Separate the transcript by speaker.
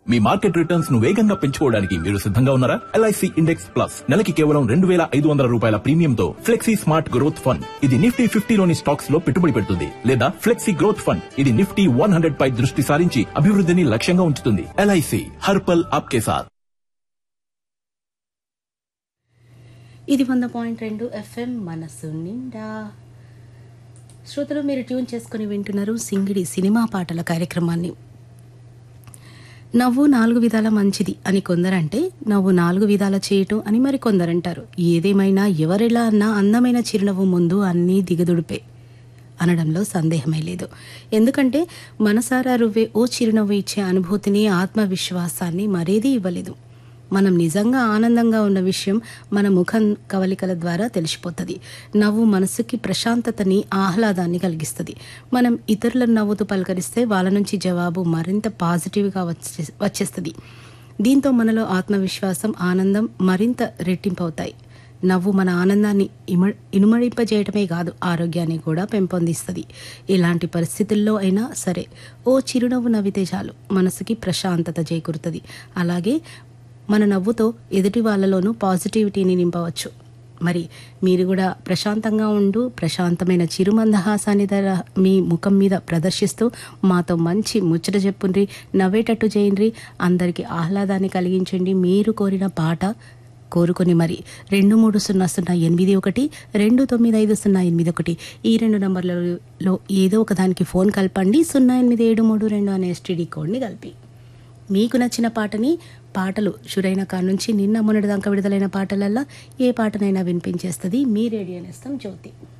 Speaker 1: మీ market returns ను వేగంగా పెంచుకోవడానికి మీరు సిద్ధంగా ఉన్నారా? ఎల్ఐసి ఇండెక్స్ ప్లస్ నెలకి కేవలం 2,500 రూపాయల ప్రీమియంతో ఫ్లెక్సీ స్మార్ట్ గ్రోత్ ఫండ్. ఇది నిఫ్టీ 50లోని స్టాక్స్ లో పెట్టుబడి పెడుతుంది. లేదా ఫ్లెక్సీ గ్రోత్ ఫండ్, ఇది నిఫ్టీ 100 పై దృష్టి సారించి అభివృద్ధిని లక్ష్యంగా ఉంచుతుంది. ఎల్ఐసి హర్ పల్ ఆప్కే సాథ్.
Speaker 2: ఇది 100.2 FM మనసు నిండా. శ్రోతలు, మీరు ట్యూన్ చేసుకుని వింటున్నారు సింగిడి సినిమా పాటల కార్యక్రమాన్ని. నవ్వు 4 విధాల మంచిది అని కొందరంటే, నవ్వు 4 విధాల చేయటం అని మరి కొందరంటారు. ఏదేమైనా ఎవరెలా అన్నా అందమైన చిరునవ్వు ముందు అన్నీ దిగదుడిపే అనడంలో సందేహమే లేదు. ఎందుకంటే మనసారా రువ్వే ఓ చిరునవ్వు ఇచ్చే అనుభూతిని, ఆత్మవిశ్వాసాన్ని మరేదీ ఇవ్వలేదు. మనం నిజంగా ఆనందంగా ఉన్న విషయం మన ముఖం కవలికల ద్వారా తెలిసిపోతుంది. నవ్వు మనసుకి ప్రశాంతతని, ఆహ్లాదాన్ని కలిగిస్తుంది. మనం ఇతరులను నవ్వుతూ పలకరిస్తే వాళ్ళ నుంచి జవాబు మరింత పాజిటివ్గా వచ్చేస్తుంది. దీంతో మనలో ఆత్మవిశ్వాసం, ఆనందం మరింత రెట్టింపు అవుతాయి. నవ్వు మన ఆనందాన్ని ఇనుమడింపజేయటమే కాదు, ఆరోగ్యాన్ని కూడా పెంపొందిస్తుంది. ఎలాంటి పరిస్థితుల్లో అయినా సరే ఓ చిరునవ్వు నవ్వితే చాలు, మనసుకి ప్రశాంతత చేకూరుతుంది. అలాగే మన నవ్వుతో ఎదుటి వాళ్ళలోనూ పాజిటివిటీని నింపవచ్చు. మరి మీరు కూడా ప్రశాంతంగా ఉంటూ ప్రశాంతమైన చిరుమందహాసాన్ని మీ ముఖం మీద ప్రదర్శిస్తూ మాతో మంచి ముచ్చట చెప్పుండ్రి, నవ్వేటట్టు చేయండి, అందరికీ ఆహ్లాదాన్ని కలిగించండి. మీరు కోరిన పాట కోరుకొని మరి 230081 295081 ఈ 2 నంబర్లలో ఏదో ఒక దానికి ఫోన్ కలపండి. 08732 అనే ఎస్టీడీ కోడ్ని కలిపి మీకు నచ్చిన పాటలు షురైన కాడ నుంచి నిన్న మొన్నటి దాకా విడుదలైన పాటలల్లా ఏ పాటనైనా వినిపించేస్తుంది మీ రేడియో నేస్తం జ్యోతి.